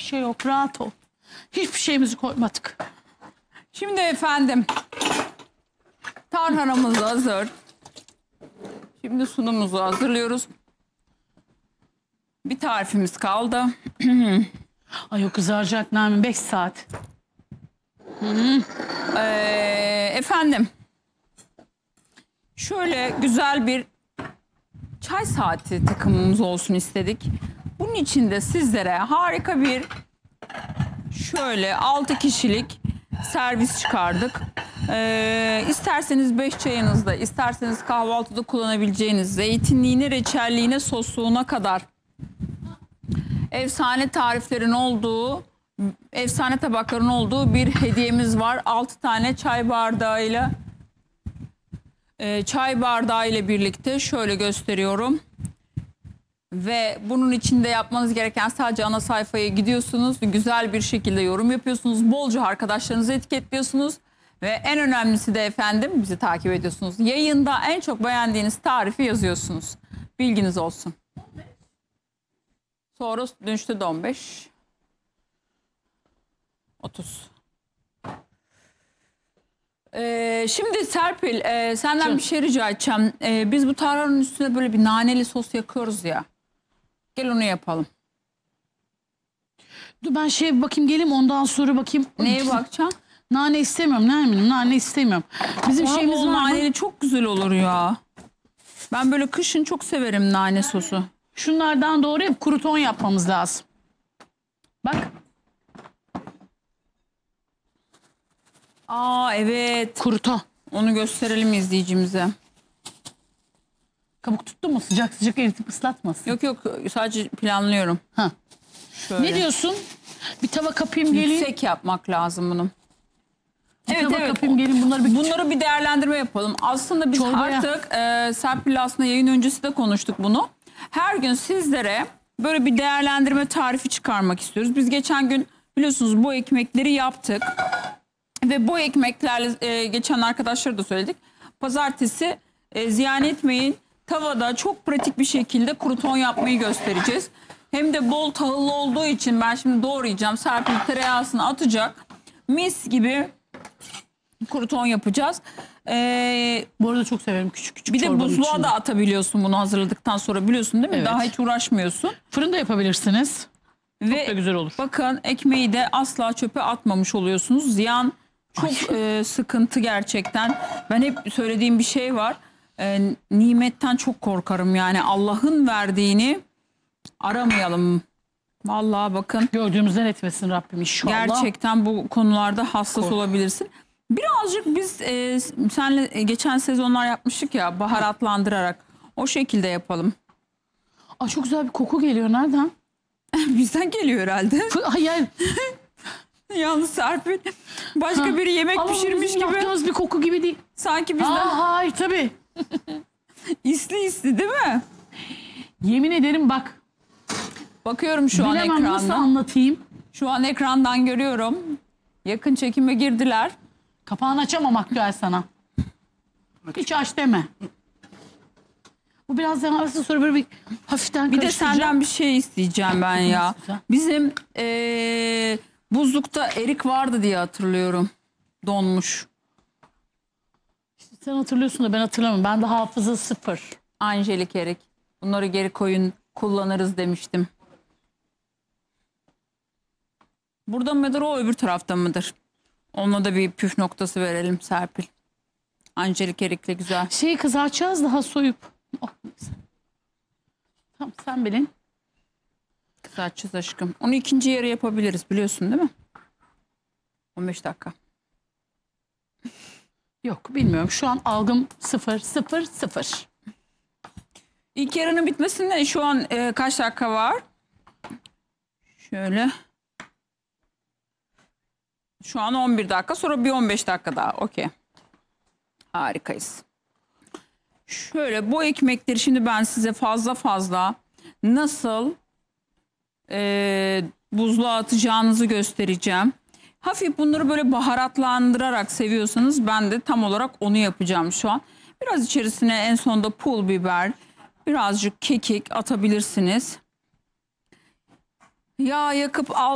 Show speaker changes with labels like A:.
A: şey yok, rahat ol. Hiçbir şeyimizi koymadık.
B: Şimdi efendim tarhanamız hazır. Şimdi sunumuzu hazırlıyoruz. Bir tarifimiz kaldı.
A: Ay o kızaracak Nermin 5 saat.
B: Efendim şöyle güzel bir çay saati takımımız olsun istedik. Bunun için de sizlere harika bir şöyle 6 kişilik servis çıkardık. İsterseniz 5 çayınızda, isterseniz kahvaltıda kullanabileceğiniz zeytinliğine, reçelliğine, sosluğuna kadar efsane tariflerin olduğu, efsane tabakların olduğu bir hediyemiz var. 6 tane çay bardağıyla birlikte şöyle gösteriyorum. Ve bunun içinde yapmanız gereken sadece ana sayfaya gidiyorsunuz ve güzel bir şekilde yorum yapıyorsunuz. Bolca arkadaşlarınızı etiketliyorsunuz. Ve en önemlisi de efendim bizi takip ediyorsunuz. Yayında en çok beğendiğiniz tarifi yazıyorsunuz. Bilginiz olsun. Sonra dönüşte de 15. 30. Şimdi Serpil senden bir şey rica edeceğim. Biz bu tarhananın üstüne böyle bir naneli sos yakıyoruz ya. Gel onu yapalım.
A: Dur ben şeye bakayım geleyim ondan sonra bakayım.
B: Neye bakacaksın?
A: Nane istemiyorum Nermin'im, nane istemiyorum. Bizim şeyimiz var mı?
B: Naneli çok güzel olur ya. Ben böyle kışın çok severim nane sosu.
A: Şunlardan doğrayıp kruton yapmamız lazım. Bak.
B: Aa evet.
A: Kruton.
B: Onu gösterelim izleyicimize.
A: Kabuk tuttu mu? Sıcak sıcak eritip ıslatmasın.
B: Yok yok sadece planlıyorum.
A: Ha.
B: Şöyle.
A: Ne diyorsun? Bir tava kapayım geleyim.
B: Yüksek yapmak lazım bunu.
A: Bir tava kapayım geleyim.
B: Bunları bir değerlendirme yapalım. Aslında biz
A: Çorbaya.
B: artık Serpil'le aslında yayın öncesi de konuştuk bunu. Her gün sizlere böyle bir değerlendirme tarifi çıkarmak istiyoruz. Biz geçen gün biliyorsunuz bu ekmekleri yaptık. Ve bu ekmeklerle geçen arkadaşlara da söyledik. Pazartesi ziyan etmeyin. Tavada çok pratik bir şekilde kruton yapmayı göstereceğiz. Hem de bol tahıllı olduğu için ben şimdi doğrayacağım. Serpil tereyağısını atacak. Mis gibi kruton yapacağız.
A: Bu arada çok severim küçük küçük
B: Bir de
A: çorbanın
B: buzluğa
A: içinde.
B: da atabiliyorsun bunu hazırladıktan sonra biliyorsun değil mi?
A: Evet.
B: Daha hiç uğraşmıyorsun.
A: Fırında yapabilirsiniz.
B: Ve
A: Çok da güzel olur.
B: bakın ekmeği de asla çöpe atmamış oluyorsunuz. Ziyan çok sıkıntı gerçekten. Ben hep söylediğim bir şey var. Nimetten çok korkarım yani Allah'ın verdiğini aramayalım. Vallahi bakın.
A: Gördüğümüzden etmesin Rabbim inşallah.
B: Gerçekten bu konularda hassas olabilirsin. Birazcık biz senle geçen sezonlar yapmıştık ya baharatlandırarak. O şekilde yapalım.
A: Aa, çok güzel bir koku geliyor. Nereden?
B: Bizden geliyor herhalde.
A: Hayır.
B: Yalnız Serpil başka biri yemek
A: Ama
B: pişirmiş
A: bizim
B: gibi.
A: yaptığımız bir koku gibi değil.
B: Sanki bizden
A: Hayır tabii.
B: isli değil mi?
A: Yemin ederim bak.
B: Bakıyorum şu an
A: Bilemem nasıl
B: ekranda.
A: anlatayım.
B: Şu an ekrandan görüyorum. Yakın çekime girdiler.
A: Kapağını açamam aktüel sana. Hiç aç deme. Bu biraz daha arası sonra böyle bir hafiften
B: Bir de
A: karıştıracağım.
B: senden bir şey isteyeceğim ben ya.
A: güzel.
B: Bizim buzlukta erik vardı diye hatırlıyorum. Donmuş.
A: Sen hatırlıyorsun da ben hatırlamıyorum. Ben de hafıza sıfır.
B: Angelik erik. Bunları geri koyun kullanırız demiştim. Burada mıdır o öbür tarafta mıdır? Ona da bir püf noktası verelim Serpil. Angelik erikle güzel.
A: Şeyi kızartacağız daha soyup. Oh, neyse. Tamam sen bilin.
B: Kızartacağız aşkım. Onu ikinci yarı yapabiliriz biliyorsun değil mi? 15 dakika.
A: Yok bilmiyorum. Şu an algım sıfır sıfır sıfır.
B: İlk yarının bitmesinde şu an kaç dakika var? Şöyle. Şu an 11 dakika sonra bir 15 dakika daha. Okey. Harikayız. Şöyle bu ekmekleri şimdi ben size fazla nasıl buzluğa atacağınızı göstereceğim. Hafif bunları böyle baharatlandırarak seviyorsanız ben de tam olarak onu yapacağım şu an. Biraz içerisine en sonda pul biber, birazcık kekik atabilirsiniz. Yağ yakıp al.